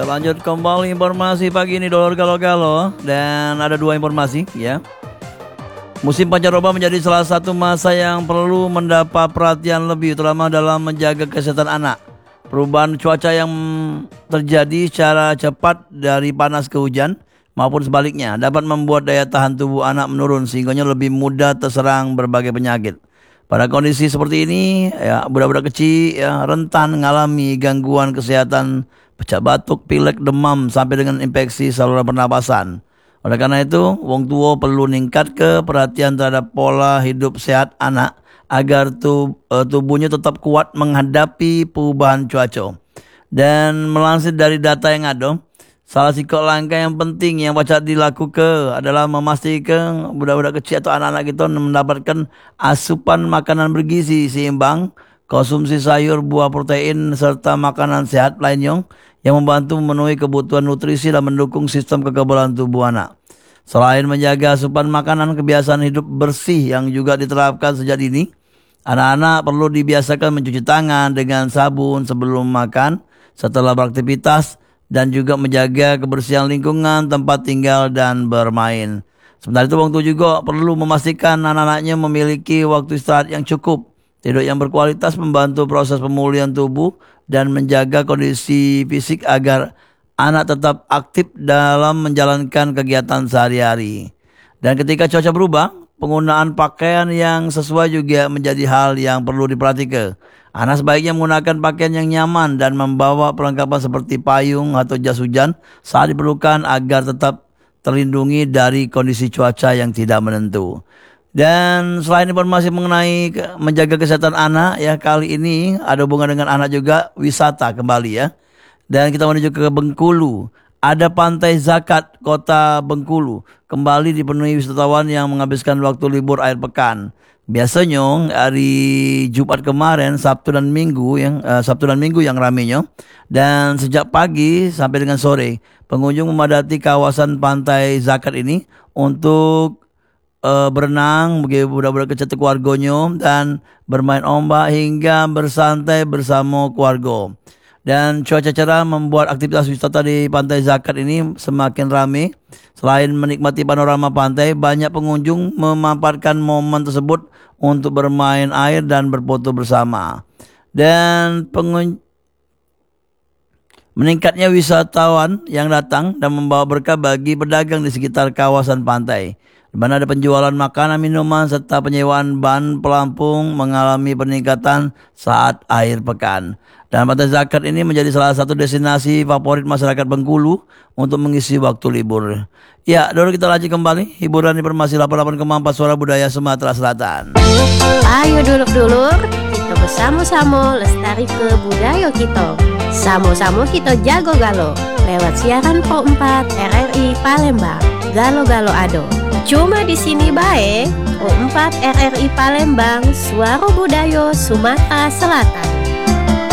Kita lanjut kembali informasi pagi ini Dulur Galo-Galo. Dan ada dua informasi ya. Musim pancaroba menjadi salah satu masa yang perlu mendapat perhatian lebih, terutama dalam menjaga kesehatan anak. Perubahan cuaca yang terjadi secara cepat dari panas ke hujan maupun sebaliknya dapat membuat daya tahan tubuh anak menurun sehingga lebih mudah terserang berbagai penyakit. Pada kondisi seperti ini, ya, budak-budak kecil ya, rentan mengalami gangguan kesehatan, pecah batuk, pilek, demam, sampai dengan infeksi saluran pernapasan. Oleh karena itu, wong tua perlu meningkat perhatian terhadap pola hidup sehat anak agar tubuhnya tetap kuat menghadapi perubahan cuaca. Dan melansir dari data yang ada, salah satu langkah yang penting yang patut dilakukan adalah memastikan budak-budak kecil atau anak-anak kita mendapatkan asupan makanan bergizi seimbang, konsumsi sayur, buah, protein, serta makanan sehat lainnya yang membantu memenuhi kebutuhan nutrisi dan mendukung sistem kekebalan tubuh anak. Selain menjaga asupan makanan, kebiasaan hidup bersih yang juga diterapkan sejak dini. Anak-anak perlu dibiasakan mencuci tangan dengan sabun sebelum makan, setelah beraktivitas, dan juga menjaga kebersihan lingkungan tempat tinggal dan bermain. Sementara itu, orang tua juga perlu memastikan anak-anaknya memiliki waktu istirahat yang cukup, tidur yang berkualitas, membantu proses pemulihan tubuh, dan menjaga kondisi fisik agar anak tetap aktif dalam menjalankan kegiatan sehari-hari. Dan ketika cuaca berubah, penggunaan pakaian yang sesuai juga menjadi hal yang perlu diperhatikan. Anak sebaiknya menggunakan pakaian yang nyaman dan membawa perlengkapan seperti payung atau jas hujan saat diperlukan agar tetap terlindungi dari kondisi cuaca yang tidak menentu. Dan selain informasi mengenai menjaga kesehatan anak, ya, kali ini ada hubungan dengan anak juga, wisata kembali ya. Dan kita menuju ke Bengkulu. Ada Pantai Zakat Kota Bengkulu kembali dipenuhi wisatawan yang menghabiskan waktu libur akhir pekan. Biasanya hari Jumat kemarin, Sabtu dan Minggu yang ramenya. Dan sejak pagi sampai dengan sore, pengunjung memadati kawasan Pantai Zakat ini untuk berenang bagi budak-budak kecil keluarganya dan bermain ombak hingga bersantai bersama keluarga. Dan cuaca cerah membuat aktivitas wisata di Pantai Zakat ini semakin ramai. Selain menikmati panorama pantai, banyak pengunjung memanfaatkan momen tersebut untuk bermain air dan berfoto bersama. Dan meningkatnya wisatawan yang datang dan membawa berkah bagi pedagang di sekitar kawasan pantai, di mana ada penjualan makanan, minuman, serta penyewaan ban pelampung mengalami peningkatan saat akhir pekan. Dan Pantai Zakat ini menjadi salah satu destinasi favorit masyarakat Bengkulu untuk mengisi waktu libur. Ya, dulu kita lanjut kembali hiburan informasi 88,4 Suara Budaya Sumatera Selatan. Ayo dulur-dulur, kita bersama-sama lestari ke budaya kita. Sama-sama kita jago galo lewat siaran Pro 4 RRI Palembang. Galo-galo ado. Cuma di sini bae, Pro 4 RRI Palembang, Suara Budaya Sumatera Selatan.